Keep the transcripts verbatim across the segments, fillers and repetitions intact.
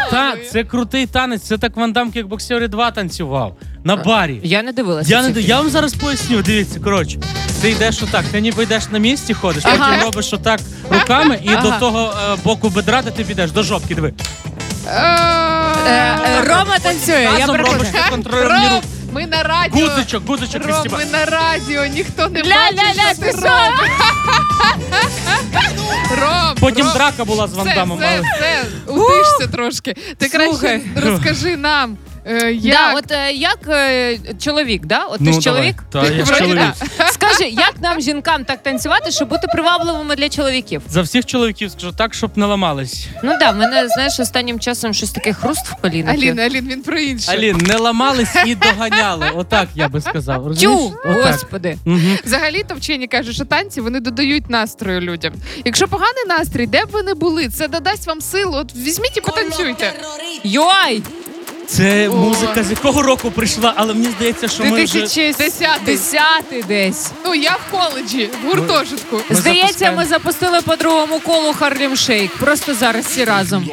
та, це крутий танець, це так Ван Дам Кікбоксери два танцював. На барі. Я не дивилася. Я, не, я вам зараз поясню, дивіться, коротше. Ти йдеш отак, ти ніби йдеш на місці, ходиш, Ага. потім робиш отак руками і Ага. до того е, боку бедра ти підеш, до жопки, диви. Е, е, Рома танцює, я Разом приходжу. робиш ти контрольні Ром, руки. ми на радіо. Гудзичок, гудзичок Ром, відстібай. ми на радіо, ніхто не Ля-ля-ля, бачить, що ти ти що? робиш. Ром, Потім Ром, драка була з Ван все, Дамом, все, але... все, утишся трошки. Ти краще Слухай. розкажи нам, е, як... Да, от е, як е, чоловік, да? От ти Ну, ж давай. чоловік? Та, я ж Вроді чоловік. да. Скажи, як нам, жінкам, так танцювати, щоб бути привабливими для чоловіків? За всіх чоловіків скажу так, щоб не ламались. Ну да, в мене, знаєш, останнім часом щось таке хруст в колінах. Алін, Алін, він про інше. Алін, не ламались і доганяли. Отак я би сказав. Розумієш? Тю, Отак. господи. Мгм. Взагалі-то вчені кажуть, що танці вони додають настрою людям. Якщо поганий настрій, де б ви не були, це додасть вам силу. От візьміть і потанцюйте. Йой! Це О. музика з якого року прийшла, але мені здається, що ми вже... дві тисячі десятий. Десятий десь. Ну, я в коледжі, в гуртожитку. Ми Здається, запускаємо. ми запустили по другому колу Харлім Шейк. Просто зараз всі разом.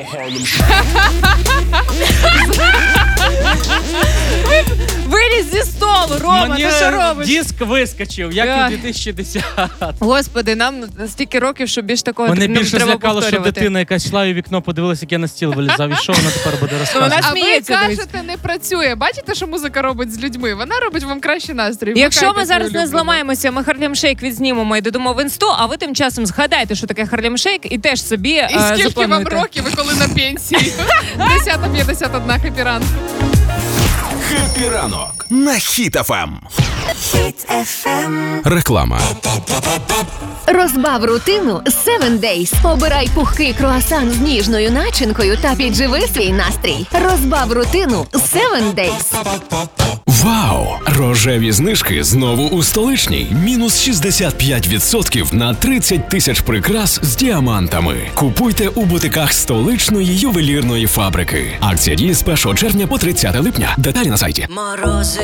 Виліз зі столу, Рома, Мені ти що робиш? диск вискочив, як Ах. і у дві тисячі десятому. Господи, нам стільки років, що більш такого Мене не більше треба злякало, що повторювати. дитина якась йшла і в вікно подивилася, як я на стіл вилізав. І що вона тепер буде розказувати? Вона А ви сміється, дивись. кажете, не працює. Бачите, що музика робить з людьми? Вона робить вам кращий настрій. Якщо Вмикайте ми зараз свою не улюблену. зламаємося, ми Харлім Шейк відзнімемо і додамо в інсту, а ви тим часом згадайте, що таке Харлім Шейк, і теж собі І е, скільки вам заплануйте. років, ви коли на пенсії? десята п'ятдесят один Хеппі ранку. Хеппі ранок на Хіт еф ем. Hit еф ем. Реклама. Розбав рутину севен Days. Обирай пухкий круасан з ніжною начинкою та підживи свій настрій. Розбав рутину севен Days. Вау! Рожеві знижки знову у столичній. Мінус шістдесят п'ять відсотків на тридцять тисяч прикрас з діамантами. Купуйте у бутиках столичної ювелірної фабрики. Акція діє з першого червня по тридцяте липня. Деталі на сайті. Морози